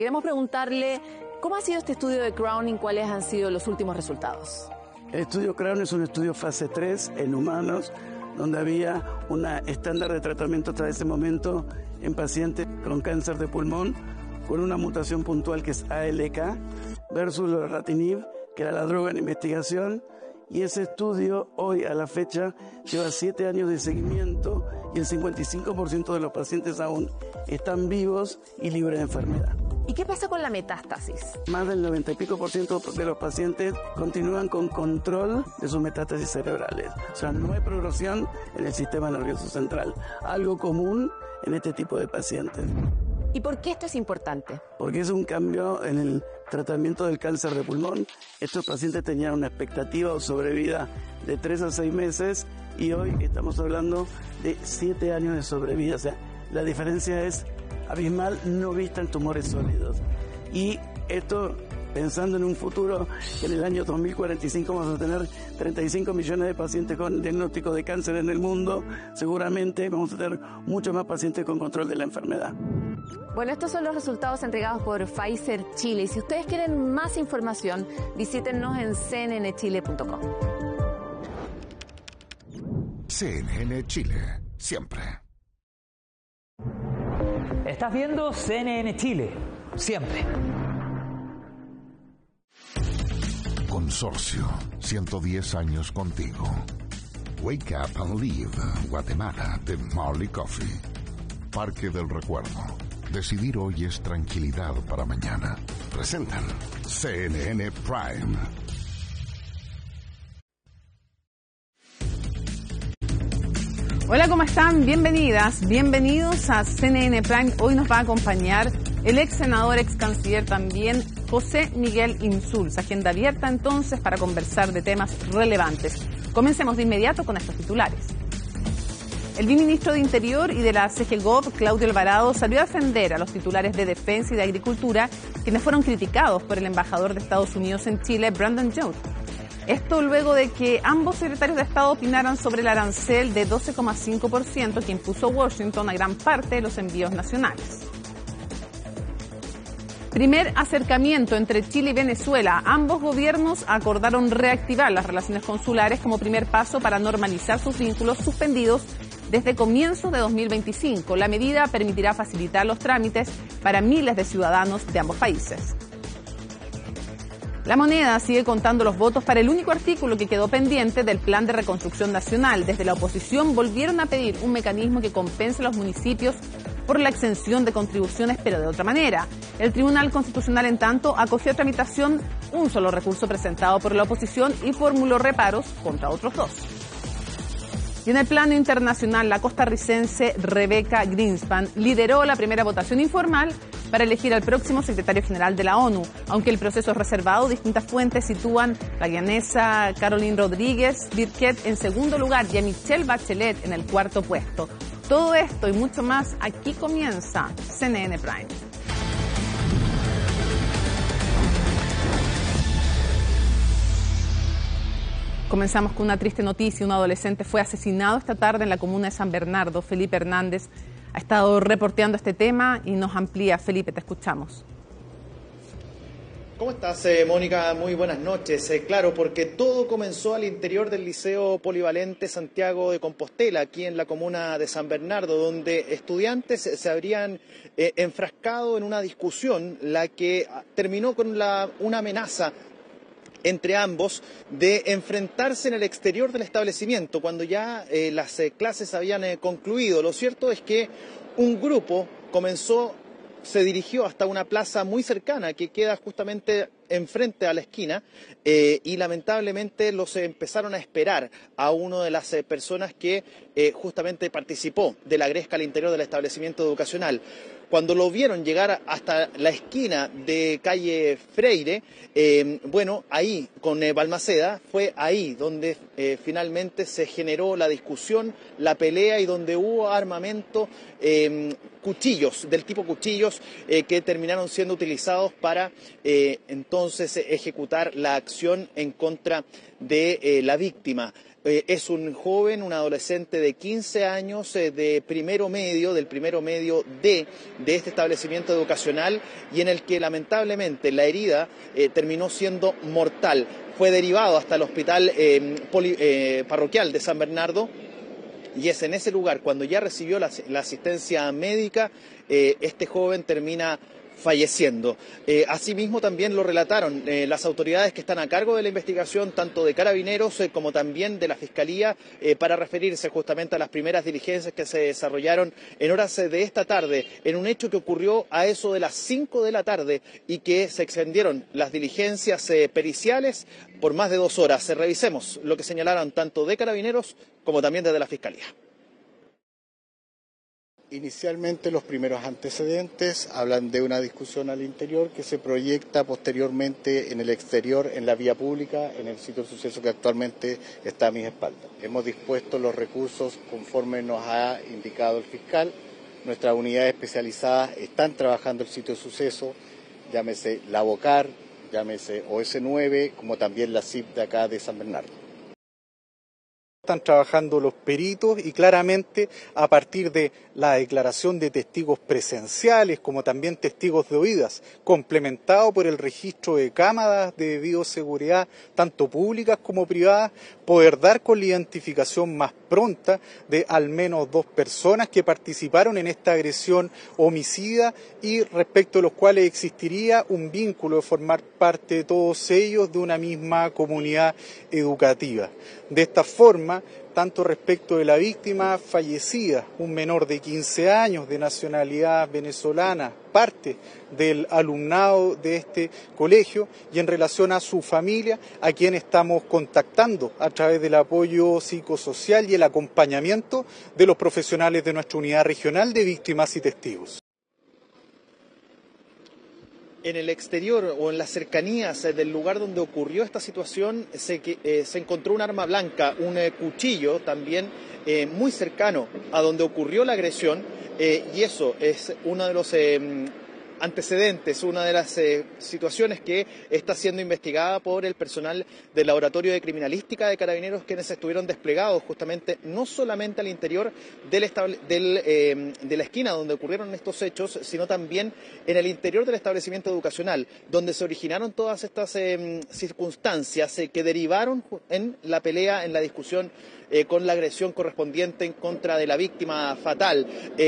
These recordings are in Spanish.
Queremos preguntarle cómo ha sido este estudio de Crown y cuáles han sido los últimos resultados. El estudio Crown es un estudio fase 3 en humanos, donde había una estándar de tratamiento hasta ese momento en pacientes con cáncer de pulmón, con una mutación puntual que es ALK, versus lorlatinib, que era la droga en investigación. Y ese estudio, hoy a la fecha, lleva 7 años de seguimiento y el 55% de los pacientes aún están vivos y libres de enfermedad. ¿Y qué pasa con la metástasis? Más del 90 y pico por ciento de los pacientes continúan con control de sus metástasis cerebrales. O sea, no hay progresión en el sistema nervioso central, algo común en este tipo de pacientes. ¿Y por qué esto es importante? Porque es un cambio en el tratamiento del cáncer de pulmón. Estos pacientes tenían una expectativa o sobrevida de 3 a 6 meses y hoy estamos hablando de 7 años de sobrevida. O sea, la diferencia es abismal, no vista en tumores sólidos. Y esto, pensando en un futuro, que en el año 2045 vamos a tener 35 millones de pacientes con diagnóstico de cáncer en el mundo, seguramente vamos a tener muchos más pacientes con control de la enfermedad. Bueno, estos son los resultados entregados por Pfizer Chile. Y si ustedes quieren más información, visítennos en cnnchile.com. CNN Chile, siempre. Estás viendo CNN Chile, siempre. Consorcio, 110 años contigo. Wake Up and Live, Guatemala, de Marley Coffee. Parque del Recuerdo. Decidir hoy es tranquilidad para mañana. Presentan CNN Prime. Hola, ¿cómo están? Bienvenidas, bienvenidos a CNN Prime. Hoy nos va a acompañar el ex senador, ex canciller también, José Miguel Insulza. Agenda abierta entonces para conversar de temas relevantes. Comencemos de inmediato con estos titulares. El viceministro de Interior y de la CGGOV, Claudio Alvarado, salió a defender a los titulares de Defensa y de Agricultura, quienes fueron criticados por el embajador de Estados Unidos en Chile, Brandon Jones. Esto luego de que ambos secretarios de Estado opinaran sobre el arancel de 12,5% que impuso Washington a gran parte de los envíos nacionales. Primer acercamiento entre Chile y Venezuela. Ambos gobiernos acordaron reactivar las relaciones consulares como primer paso para normalizar sus vínculos suspendidos desde comienzos de 2025. La medida permitirá facilitar los trámites para miles de ciudadanos de ambos países. La Moneda sigue contando los votos para el único artículo que quedó pendiente del Plan de Reconstrucción Nacional. Desde la oposición volvieron a pedir un mecanismo que compense a los municipios por la exención de contribuciones, pero de otra manera. El Tribunal Constitucional, en tanto, acogió a tramitación un solo recurso presentado por la oposición y formuló reparos contra otros dos. Y en el plano internacional, la costarricense Rebecca Greenspan lideró la primera votación informal para elegir al próximo secretario general de la ONU. Aunque el proceso es reservado, distintas fuentes sitúan a la guyanesa Caroline Rodríguez Birquet en segundo lugar y a Michelle Bachelet en el cuarto puesto. Todo esto y mucho más, aquí comienza CNN Prime. Comenzamos con una triste noticia. Un adolescente fue asesinado esta tarde en la comuna de San Bernardo. Felipe Hernández ha estado reporteando este tema y nos amplía. Felipe, te escuchamos. ¿Cómo estás, Mónica? Muy buenas noches. Claro, porque todo comenzó al interior del Liceo Polivalente Santiago de Compostela, aquí en la comuna de San Bernardo, donde estudiantes se habrían enfrascado en una discusión, la que terminó con una amenaza entre ambos de enfrentarse en el exterior del establecimiento cuando ya las clases habían concluido. Lo cierto es que un grupo se dirigió hasta una plaza muy cercana que queda justamente enfrente a la esquina y lamentablemente los empezaron a esperar a una de las personas que justamente participó de la gresca al interior del establecimiento educacional. Cuando lo vieron llegar hasta la esquina de calle Freire, ahí con Balmaceda, fue ahí donde finalmente se generó la discusión, la pelea y donde hubo armamento, cuchillos, del tipo cuchillos, que terminaron siendo utilizados para entonces ejecutar la acción en contra de la víctima. Es un joven, un adolescente de 15 años, del primero medio de este establecimiento educacional, y en el que lamentablemente la herida terminó siendo mortal. Fue derivado hasta el hospital parroquial de San Bernardo, y es en ese lugar, cuando ya recibió la asistencia médica, este joven termina falleciendo. Asimismo también lo relataron las autoridades que están a cargo de la investigación, tanto de Carabineros como también de la Fiscalía, para referirse justamente a las primeras diligencias que se desarrollaron en horas de esta tarde, en un hecho que ocurrió a eso de las 5 de la tarde y que se extendieron las diligencias periciales por más de 2 horas. Revisemos lo que señalaron tanto de Carabineros como también desde la Fiscalía. Inicialmente los primeros antecedentes hablan de una discusión al interior que se proyecta posteriormente en el exterior, en la vía pública, en el sitio del suceso que actualmente está a mis espaldas. Hemos dispuesto los recursos conforme nos ha indicado el fiscal. Nuestras unidades especializadas están trabajando el sitio del suceso, llámese la BOCAR, llámese OS9, como también la CIP de acá de San Bernardo. Están trabajando los peritos y claramente a partir de la declaración de testigos presenciales como también testigos de oídas, complementado por el registro de cámaras de bioseguridad, tanto públicas como privadas, poder dar con la identificación más pronta de al menos 2 personas que participaron en esta agresión homicida y respecto a los cuales existiría un vínculo de formar parte de todos ellos de una misma comunidad educativa. De esta forma, tanto respecto de la víctima fallecida, un menor de 15 años de nacionalidad venezolana, parte del alumnado de este colegio, y en relación a su familia, a quien estamos contactando a través del apoyo psicosocial y el acompañamiento de los profesionales de nuestra unidad regional de víctimas y testigos. En el exterior o en las cercanías del lugar donde ocurrió esta situación se encontró un arma blanca, un cuchillo también muy cercano a donde ocurrió la agresión, y eso es uno de los antecedentes, una de las situaciones que está siendo investigada por el personal del Laboratorio de Criminalística de Carabineros, quienes estuvieron desplegados justamente no solamente al interior de la esquina donde ocurrieron estos hechos, sino también en el interior del establecimiento educacional, donde se originaron todas estas circunstancias que derivaron en la pelea, en la discusión con la agresión correspondiente en contra de la víctima fatal.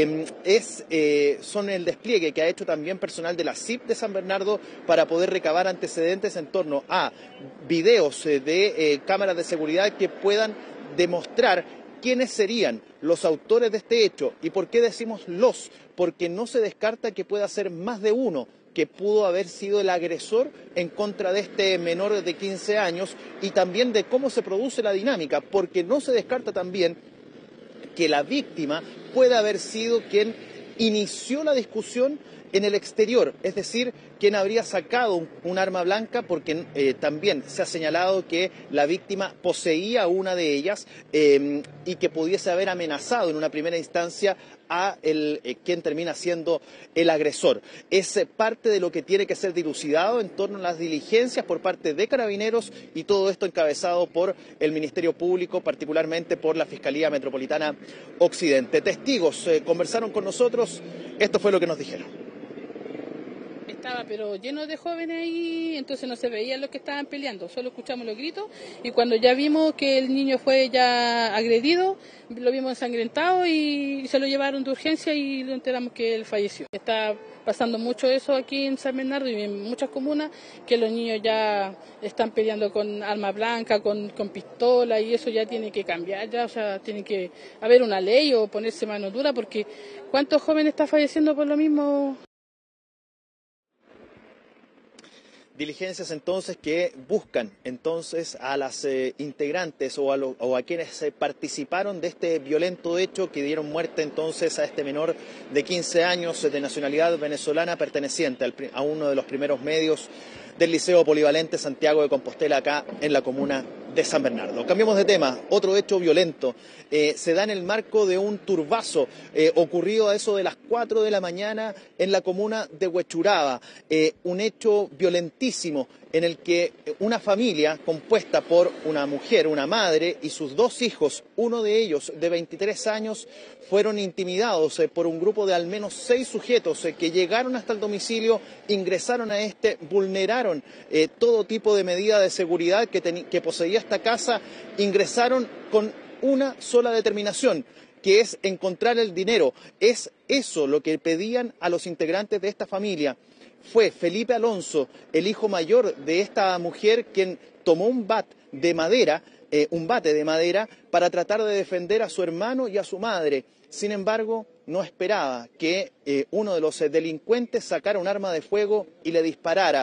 Son el despliegue que ha hecho también personal de la CIP de San Bernardo para poder recabar antecedentes en torno a videos de cámaras de seguridad que puedan demostrar quiénes serían los autores de este hecho. ¿Y por qué decimos los? Porque no se descarta que pueda ser más de uno que pudo haber sido el agresor en contra de este menor de 15 años, y también de cómo se produce la dinámica, porque no se descarta también que la víctima puede haber sido quien inició la discusión en el exterior, es decir, quien habría sacado un arma blanca, porque también se ha señalado que la víctima poseía una de ellas y que pudiese haber amenazado en una primera instancia a quien termina siendo el agresor. Es parte de lo que tiene que ser dilucidado en torno a las diligencias por parte de Carabineros, y todo esto encabezado por el Ministerio Público, particularmente por la Fiscalía Metropolitana Occidente. Testigos conversaron con nosotros, esto fue lo que nos dijeron. Estaba pero lleno de jóvenes ahí, entonces no se veían los que estaban peleando, solo escuchamos los gritos, y cuando ya vimos que el niño fue ya agredido, lo vimos ensangrentado y se lo llevaron de urgencia y lo enteramos que él falleció. Está pasando mucho eso aquí en San Bernardo y en muchas comunas, que los niños ya están peleando con arma blanca, con pistola, y eso ya tiene que cambiar, ya, o sea, tiene que haber una ley o ponerse mano dura, porque ¿cuántos jóvenes están falleciendo por lo mismo? Diligencias entonces que buscan entonces a las integrantes o a quienes participaron de este violento hecho, que dieron muerte entonces a este menor de 15 años de nacionalidad venezolana, perteneciente a uno de los primeros medios del Liceo Polivalente Santiago de Compostela, acá en la comuna de San Bernardo. Cambiamos de tema, otro hecho violento. Se da en el marco de un turbazo ocurrido a eso de las 4 de la mañana en la comuna de Huechuraba. Un hecho violentísimo en el que una familia compuesta por una mujer, una madre y sus 2 hijos, uno de ellos de 23 años, fueron intimidados por un grupo de al menos 6 sujetos que llegaron hasta el domicilio, ingresaron a este, vulneraron todo tipo de medida de seguridad que poseía esta casa, ingresaron con una sola determinación, que es encontrar el dinero. Es eso lo que pedían a los integrantes de esta familia. Fue Felipe Alonso, el hijo mayor de esta mujer, quien tomó un bate de madera, para tratar de defender a su hermano y a su madre. Sin embargo, no esperaba que uno de los delincuentes sacara un arma de fuego y le disparara.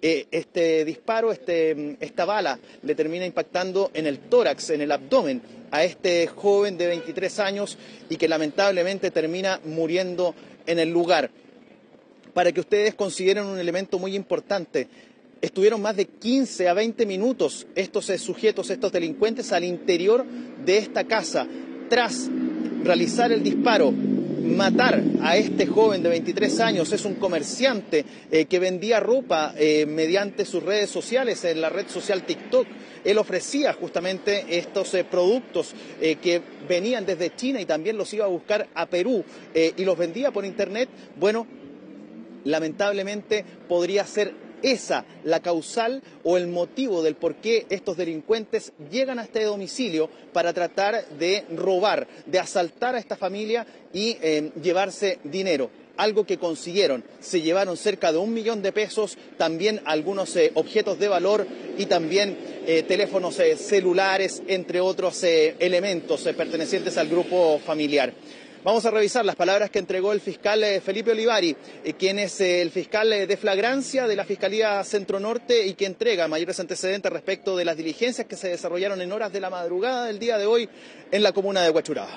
Esta bala le termina impactando en el tórax, en el abdomen, a este joven de 23 años y que lamentablemente termina muriendo en el lugar. Para que ustedes consideren un elemento muy importante, estuvieron más de 15 a 20 minutos estos sujetos, estos delincuentes, al interior de esta casa. Tras realizar el disparo, matar a este joven de 23 años, es un comerciante que vendía ropa mediante sus redes sociales, en la red social TikTok. Él ofrecía justamente estos productos que venían desde China y también los iba a buscar a Perú y los vendía por internet. Bueno, lamentablemente podría ser esa la causal o el motivo del por qué estos delincuentes llegan a este domicilio para tratar de robar, de asaltar a esta familia y llevarse dinero. Algo que consiguieron. Se llevaron cerca de 1 millón de pesos, también algunos objetos de valor y también teléfonos celulares, entre otros elementos pertenecientes al grupo familiar. Vamos a revisar las palabras que entregó el fiscal Felipe Olivari, quien es el fiscal de flagrancia de la Fiscalía Centro Norte y que entrega mayores antecedentes respecto de las diligencias que se desarrollaron en horas de la madrugada del día de hoy en la comuna de Huechuraba.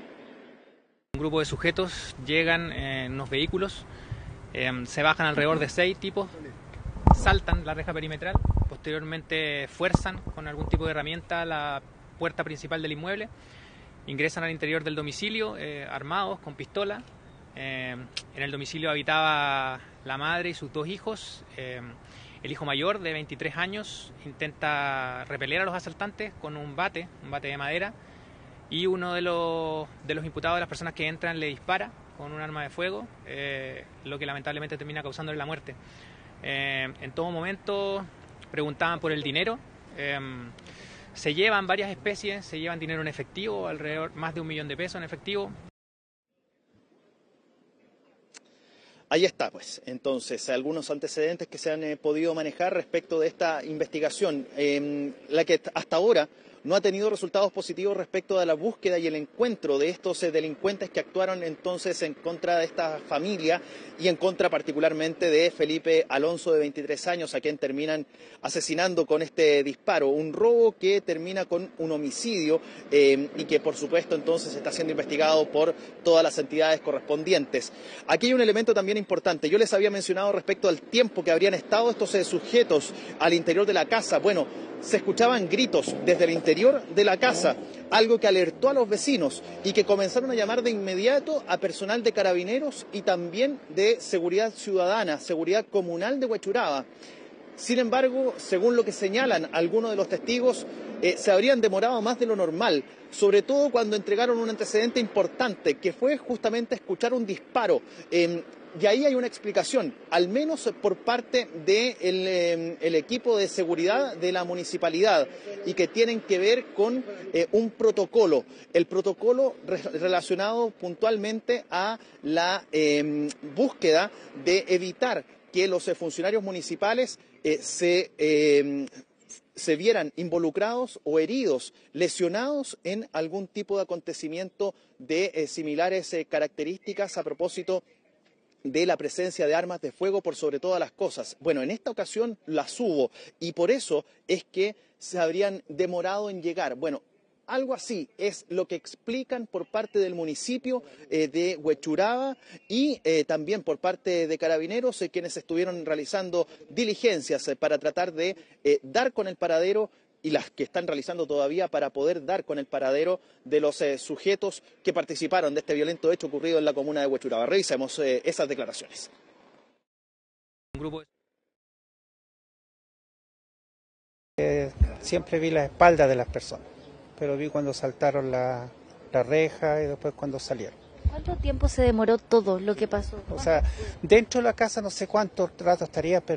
Un grupo de sujetos llegan en unos vehículos, se bajan alrededor de 6 tipos, saltan la reja perimetral, posteriormente fuerzan con algún tipo de herramienta la puerta principal del inmueble. Ingresan al interior del domicilio armados con pistola. En el domicilio habitaba la madre y sus 2 hijos. El hijo mayor de 23 años intenta repeler a los asaltantes con un bate de madera, y uno de los imputados, de las personas que entran, le dispara con un arma de fuego, lo que lamentablemente termina causándole la muerte. En todo momento preguntaban por el dinero. Se llevan varias especies, se llevan dinero en efectivo, alrededor más de 1 millón de pesos en efectivo. Ahí está, pues, entonces, algunos antecedentes que se han podido manejar respecto de esta investigación, la que hasta ahora no ha tenido resultados positivos respecto de la búsqueda y el encuentro de estos delincuentes que actuaron entonces en contra de esta familia y en contra particularmente de Felipe Alonso, de 23 años, a quien terminan asesinando con este disparo. Un robo que termina con un homicidio y que por supuesto entonces está siendo investigado por todas las entidades correspondientes. Aquí hay un elemento también importante. Yo les había mencionado respecto al tiempo que habrían estado estos sujetos al interior de la casa. Bueno, se escuchaban gritos desde el interior de la casa, algo que alertó a los vecinos y que comenzaron a llamar de inmediato a personal de carabineros y también de seguridad ciudadana, seguridad comunal de Huechuraba. Sin embargo, según lo que señalan algunos de los testigos, se habrían demorado más de lo normal, sobre todo cuando entregaron un antecedente importante, que fue justamente escuchar un disparo. Y ahí hay una explicación, al menos por parte del equipo de seguridad de la municipalidad, y que tienen que ver con un protocolo, el protocolo relacionado puntualmente a la búsqueda de evitar que los funcionarios municipales se vieran involucrados o heridos, lesionados en algún tipo de acontecimiento de similares características a propósito de la presencia de armas de fuego por sobre todas las cosas. Bueno, en esta ocasión las hubo y por eso es que se habrían demorado en llegar. Bueno, algo así es lo que explican por parte del municipio de Huechuraba y también por parte de carabineros, quienes estuvieron realizando diligencias para tratar de dar con el paradero y las que están realizando todavía para poder dar con el paradero de los sujetos que participaron de este violento hecho ocurrido en la comuna de Huechuraba. Revisemos esas declaraciones. Siempre vi la espalda de las personas, pero vi cuando saltaron la reja y después cuando salieron. ¿Cuánto tiempo se demoró todo lo que pasó? O sea, dentro de la casa no sé cuánto rato estaría, pero